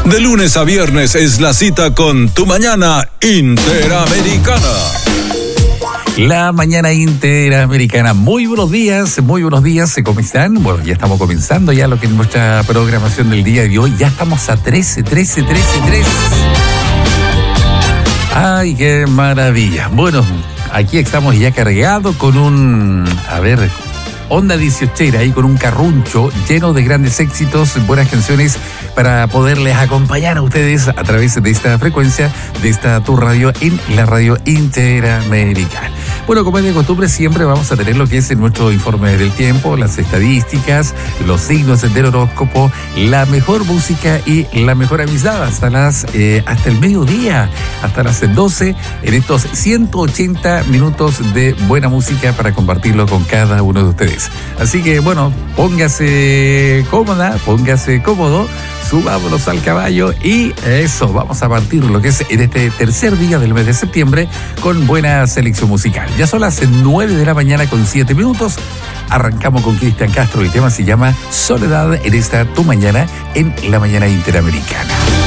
De lunes a viernes es la cita con Tu Mañana Interamericana. La Mañana Interamericana. Muy buenos días, ¿cómo están? Bueno, ya estamos comenzando ya lo que es nuestra programación del día de hoy. Ya estamos a 13. ¡Ay, qué maravilla! Bueno, aquí estamos ya cargados con onda 18 ahí con un carruncho lleno de grandes éxitos, buenas canciones para poderles acompañar a ustedes a través de esta frecuencia, de esta tu radio en la radio Interamericana. Bueno, como es de costumbre, siempre vamos a tener lo que es nuestro informe del tiempo, las estadísticas, los signos del horóscopo, la mejor música y la mejor amistad hasta el mediodía, hasta las 12, en estos 180 minutos de buena música para compartirlo con cada uno de ustedes. Así que, bueno, póngase cómoda, póngase cómodo, subámonos al caballo y eso, vamos a partir lo que es en este tercer día del mes de septiembre con buena selección musical. Ya son las 9 de la mañana con 7 minutos. Arrancamos con Cristian Castro. El tema se llama Soledad en esta Tu Mañana en la Mañana Interamericana.